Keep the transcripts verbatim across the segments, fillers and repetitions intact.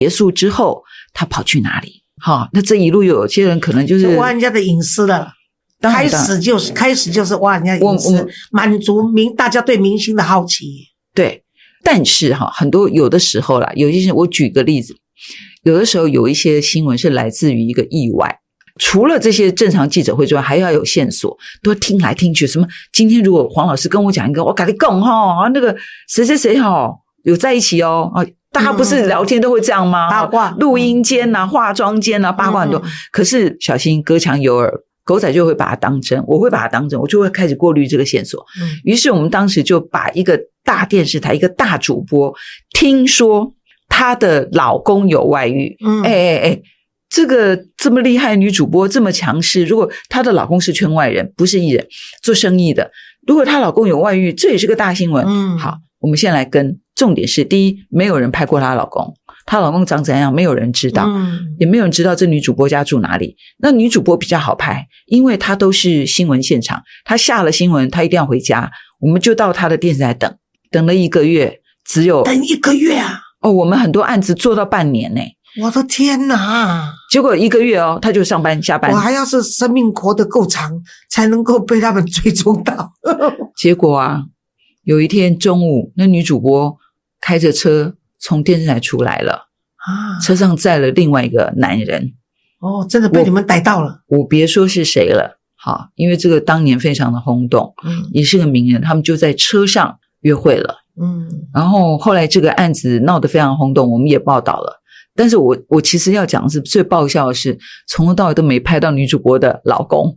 结束之后他跑去哪里？好，那这一路有些人可能就是就挖人家的隐私了。开始就是开始就是挖人家隐私，满足明大家对明星的好奇。 对，但是哈，很多有的时候啦，有一些我举个例子，有的时候有一些新闻是来自于一个意外。除了这些正常记者会之外，还要有线索，都听来听去。什么？今天如果黄老师跟我讲一个，我跟你讲哈，那个谁谁谁哈有在一起哦啊，大家不是聊天都会这样吗？ 八卦， 录音间啊、化妆间啊，八卦很多。嗯、可是小心隔墙有耳，狗仔就会把它当真，我会把它当真，我就会开始过滤这个线索。嗯，于是我们当时就把一个大电视台一个大主播，听说她的老公有外遇，嗯，哎哎哎。这个这么厉害女主播这么强势，如果她的老公是圈外人，不是艺人，做生意的，如果她老公有外遇，这也是个大新闻。嗯，好，我们先来跟，重点是第一，没有人拍过她老公，她老公长怎样没有人知道，嗯，也没有人知道这女主播家住哪里。那女主播比较好拍，因为她都是新闻现场，她下了新闻她一定要回家，我们就到她的电视台等，等了一个月，只有等一个月啊！ 哦，我们很多案子做到半年呢。 我的天哪！ 结果一个月哦，他就上班下班。 我还要是生命活得够长，才能够被他们追踪到。 结果啊，有一天中午，那女主播开着车从电视台出来了，啊，车上载了另外一个男人。 哦，真的被你们逮到了。 我, 我别说是谁了，好，因为这个当年非常的轰动，嗯，也是个名人，他们就在车上约会了，嗯，然后后来这个案子闹得非常轰动，我们也报道了。但是我我其实要讲的是最爆笑的是，从头到尾都没拍到女主播的老公，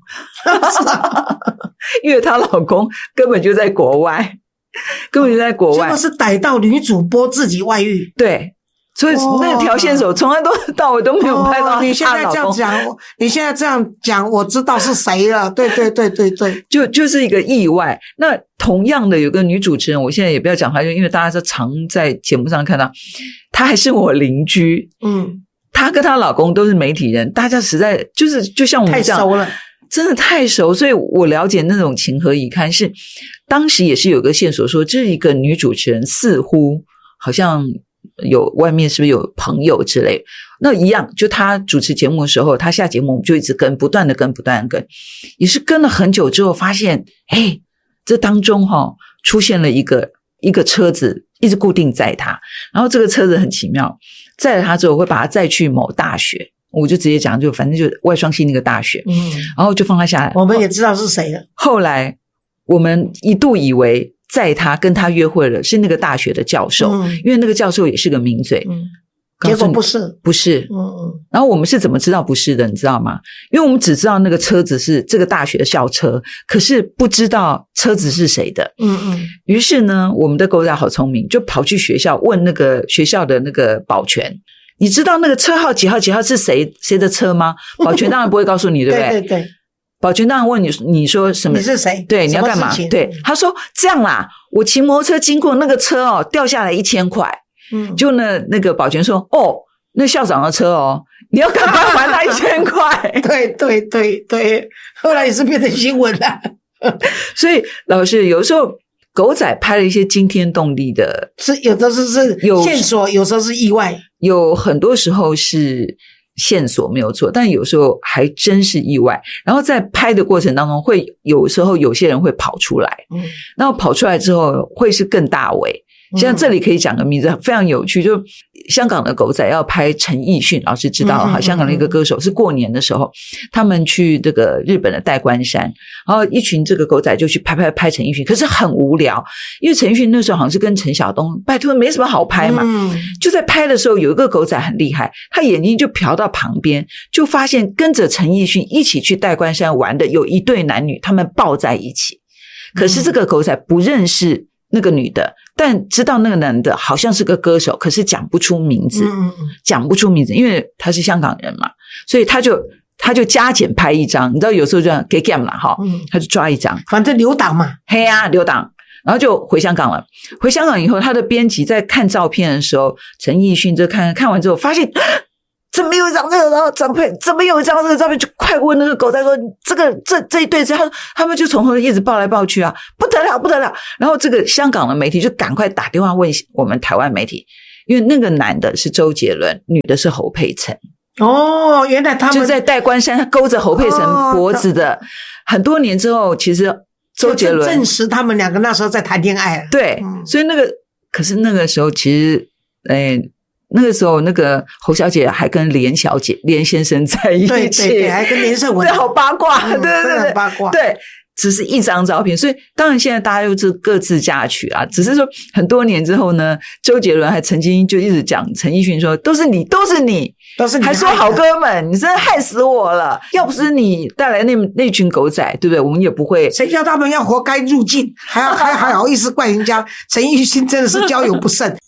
因为她老公根本就在国外，根本就在国外。 结果是逮到女主播自己外遇， 对，所以那条线索从来都到尾都没有拍到她老公。 哦，你现在这样讲，你现在这样讲，我知道是谁了。对对对对对， 就就是一个意外。那同样的有个女主持人，我现在也不要讲她，就因为大家都常在节目上看到。她还是我邻居，嗯，她跟她老公都是媒体人，大家实在就是就像我们这样， 太熟了， 真的太熟，所以我了解那种情何以堪。是当时也是有个线索说，这一个女主持人似乎好像有外面是不是有朋友之类，那一样，就她主持节目的时候，她下节目我们就一直跟，不断的跟，不断的跟，也是跟了很久之后发现，哎，这当中哈、哦、出现了一个一个车子。一直固定载他，然后这个车子很奇妙，载了他之后会把他载去某大学，我就直接讲，就反正就外双溪那个大学，嗯，然后就放他下来。 我们也知道是谁了。 后来我们一度以为载他跟他约会了是那个大学的教授，嗯，因为那个教授也是个名嘴，嗯， 结果不是， 不是，嗯嗯。然后我们是怎么知道不是的，你知道吗？因为我们只知道那个车子是这个大学的校车，可是不知道车子是谁的，嗯嗯。于是呢，我们的狗仔好聪明，就跑去学校问那个学校的那个保全，你知道那个车号几号几号是谁谁的车吗？保全当然不会告诉你，对不对？ 对对对。 保全当然问你，你说什么？ 你是谁？ 对，你要干嘛？对，他说这样啦，我骑摩托车经过那个车哦，掉下来一千块。嗯，就那那个保全说，哦，那校长的车哦，你要赶快还他一千块。 对对对对，后来也是变成新闻了。 所以老师有时候狗仔拍了一些惊天动地的， 是有的是是线索，有时候是意外， 有很多时候是线索没有错，但有时候还真是意外。然后在拍的过程当中，会有时候有些人会跑出来，嗯，然后跑出来之后会是更大尾。像这里可以讲个名字非常有趣，就香港的狗仔要拍陈奕迅，老师知道哈，香港的一个歌手，是过年的时候他们去这个日本的代官山，然后一群这个狗仔就去拍拍拍陈奕迅，可是很无聊，因为陈奕迅那时候好像是跟陈晓东，拜托没什么好拍嘛，嗯，就在拍的时候有一个狗仔很厉害，他眼睛就瞟到旁边，就发现跟着陈奕迅一起去代官山玩的有一对男女，他们抱在一起，可是这个狗仔不认识那个女的，但知道那个男的好像是个歌手，可是讲不出名字，嗯嗯讲不出名字，因为他是香港人嘛，所以他就他就加减拍一张，你知道有时候这样给 game 啦哈，他就抓一张， 反正留档嘛， 嘿啊留档，然后就回香港了。回香港以后，他的编辑在看照片的时候，陈奕迅就看看完之后发现。怎么有一张这个照片？怎么有一张这个照片？就快问那个狗仔说：“这个这这一对，他他们就从头一直抱来抱去啊，不得了不得了！”然后这个香港的媒体就赶快打电话问我们台湾媒体：“ 因为那个男的是周杰伦，女的是侯佩岑。 哦，原来他们就在戴冠山，他勾着侯佩岑脖子的。哦、很多年之后，其实周杰伦证实他们两个那时候在谈恋爱了。 对，嗯、所以那个可是那个时候，其实诶、欸，那个时候那个侯小姐还跟连小姐、连先生在一起， 对对对，还跟连胜文， 对，好八卦，嗯、对对对， 八卦， 对。只是一张照片，所以当然现在大家又是各自嫁娶啊。只是说很多年之后呢，周杰伦还曾经就一直讲陈奕迅说：“都是你，都是你， 都是你。” 还说好哥们，你真的害死我了！要不是你带来那那群狗仔，对不对？我们也不会。 谁叫他们要活该入境，还要还还好意思怪人家？陈奕迅真的是交友不慎，